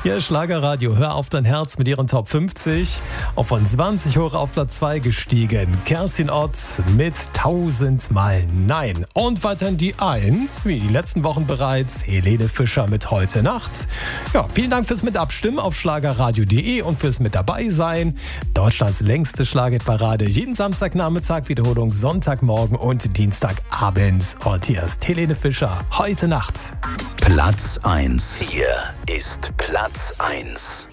Hier ist Schlagerradio. Hör auf dein Herz mit ihren Top 50. Auch von 20 hoch auf Platz 2 gestiegen. Kerstin Ott mit 1000-mal Nein. Und weiterhin die 1, wie die letzten Wochen bereits, Helene Fischer mit Heute Nacht. Ja, vielen Dank fürs Mitabstimmen auf schlagerradio.de und fürs mit dabei sein. Deutschlands längste Schlagerparade. Jeden Samstagnachmittag, Wiederholung Sonntagmorgen und Dienstagabend. Und hier ist Helene Fischer. Heute Nacht. Platz 1. Hier ist Platz 1.